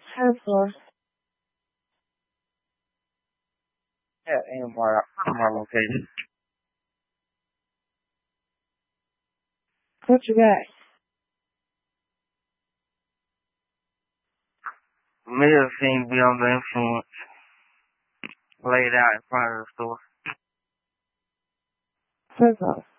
Third floor. Yeah, in my location. What you got? Male seem to be under influence. Laid out in front of the store. First off.